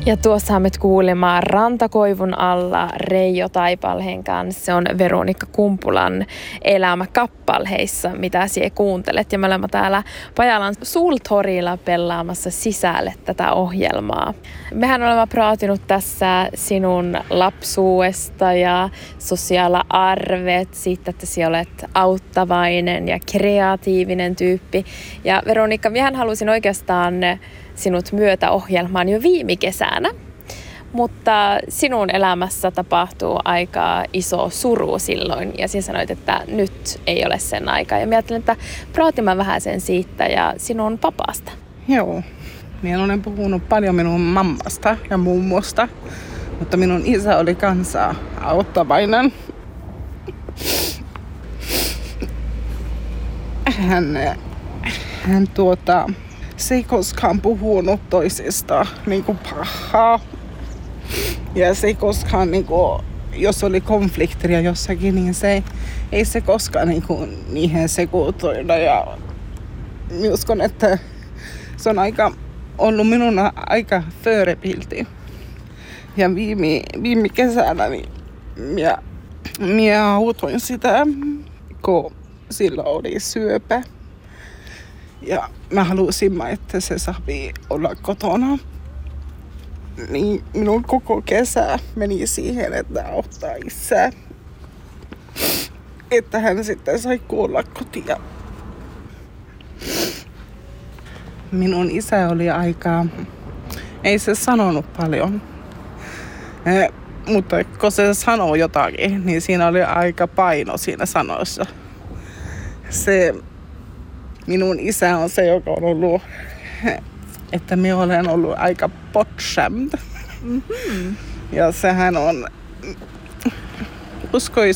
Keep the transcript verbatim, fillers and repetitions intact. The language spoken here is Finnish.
Ja tuossa me kuulemaan Rantakoivun alla Reijo Taipalheen kanssa. Se on Veronikka Kumpulan elämä kappalheissa, mitä sie kuuntelet. Ja me olemme täällä Pajalan Sultorilla pelaamassa sisälle tätä ohjelmaa. Mehän olemme praatinut tässä sinun lapsuudesta ja sosiaala arvet, siitä, että sinä olet auttavainen ja kreatiivinen tyyppi. Ja Veronikka, minähän halusin oikeastaan sinut myötä ohjelmaan jo viime kesänä, mutta sinun elämässä tapahtuu aika iso suru silloin ja sinä sanoit, että nyt ei ole sen aika. Ja minä ajattelin, että praatimme vähän sen siitä ja sinun papasta. Joo, minä olen puhunut paljon minun mammasta ja mummosta, mutta minun isä oli kanssa auttavainen. Hän, hän tuota... Se ei koskaan puhunut toisista niinku pahaa. Ja se ei koskaan, niinku, jos oli konflikteja jossakin, niin se ei, ei se koskaan niinku, niihin sekuutoida. Ja uskon, että se on aika, ollut minun aika förebildi. Ja viime, viime kesänä niin minä, minä autoin sitä, kun sillä oli syöpä. Ja mä halusin, että se saapi olla kotona. Niin minun koko kesä meni siihen, että auttaa isää. Että hän sitten sai kuolla kotia. Minun isä oli aika... Ei se sanonut paljon. Eh, mutta kun se sanoo jotakin, niin siinä oli aika paino siinä sanoissa. Se... Minun isä on se, joka on ollut, että minä olen ollut aika bortskämd. Mm-hmm. Ja sehän on, uskoisin,